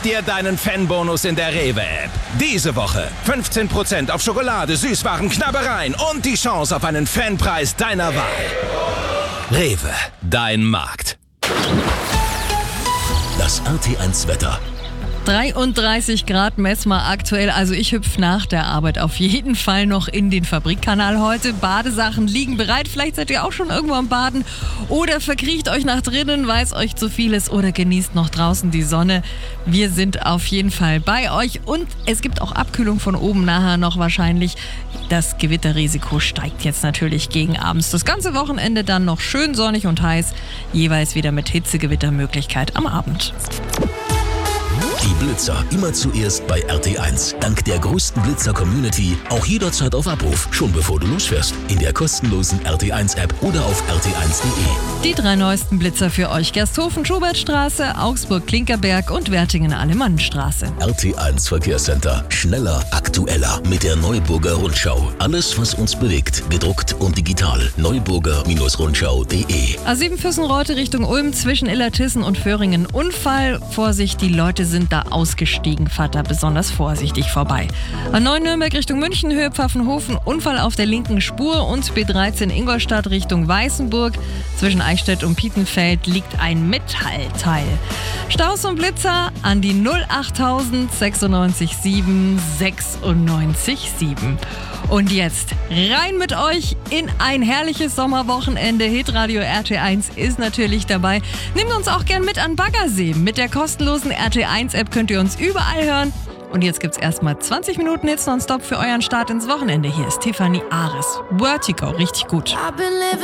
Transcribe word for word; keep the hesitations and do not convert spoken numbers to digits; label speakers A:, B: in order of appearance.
A: dir deinen Fanbonus in der Rewe-App. Diese Woche fünfzehn Prozent auf Schokolade, Süßwaren, Knabbereien und die Chance auf einen Fanpreis deiner Wahl. Rewe, dein Markt.
B: Das R T eins Wetter.
C: dreiunddreißig Grad messen wir aktuell, also ich hüpfe nach der Arbeit auf jeden Fall noch in den Fabrikkanal heute. Badesachen liegen bereit, vielleicht seid ihr auch schon irgendwo am Baden oder verkriecht euch nach drinnen, weil es euch zu viel ist oder genießt noch draußen die Sonne. Wir sind auf jeden Fall bei euch und es gibt auch Abkühlung von oben nachher noch wahrscheinlich. Das Gewitterrisiko steigt jetzt natürlich gegen abends. Das ganze Wochenende dann noch schön sonnig und heiß, jeweils wieder mit Hitzegewittermöglichkeit am Abend.
B: Die Blitzer immer zuerst bei R T eins. Dank der größten Blitzer-Community auch jederzeit auf Abruf, schon bevor du losfährst. In der kostenlosen R T eins App oder auf r t eins punkt de.
C: Die drei neuesten Blitzer für euch: Gersthofen, Schubertstraße, Augsburg, Klinkerberg und Wertingen, Alemannenstraße.
B: R T eins Verkehrscenter. Schneller, aktueller mit der Neuburger Rundschau. Alles, was uns bewegt, gedruckt und digital. neuburger Rundschau punkt de.
C: A sieben Füssenreute Richtung Ulm zwischen Illertissen und Föhringen. Unfall. Vorsicht, die Leute sind da ausgestiegen. Fahrt da besonders vorsichtig vorbei. A neun Nürnberg Richtung München, Höhe Pfaffenhofen. Unfall auf der linken Spur und B dreizehn Ingolstadt Richtung Weißenburg. Zwischen Eichstätt und Pietenfeld liegt ein Metallteil. Staus und Blitzer an die null achttausend sechsundneunzig sieben sechsundneunzig sieben. Und jetzt rein mit euch in ein herrliches Sommerwochenende. Hitradio R T eins ist natürlich dabei. Nehmt uns auch gern mit an Baggersee. Mit der kostenlosen R T eins App könnt ihr uns überall hören. Und jetzt gibt's erstmal zwanzig Minuten Hits nonstop für euren Start ins Wochenende. Hier ist Tiffany Ares. Vertigo, richtig gut.